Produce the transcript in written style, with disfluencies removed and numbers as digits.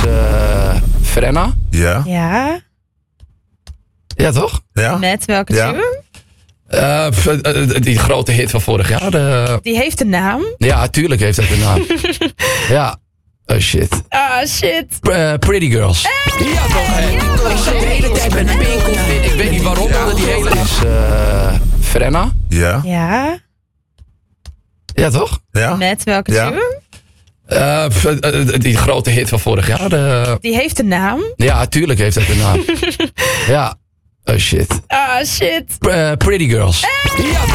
Frenna. Ja. Ja. Ja, toch? Ja. Met welke Ja. tune? Die grote hit van vorig jaar. Die heeft een naam. Ja, tuurlijk heeft dat een naam. Ja. Oh shit. Ah, shit. Pretty Girls. Ja, toch? Ik zat de hele tijd met Pink. Ik weet niet waarom, omdat die hele is. Frenna. Ja. Ja. Ja, toch? Ja. Met welke Ja. tune? Die grote hit van vorig jaar. Die heeft een naam. Ja, tuurlijk heeft dat een naam. Ja. Oh shit. Ah, shit. Pretty Girls. Ja,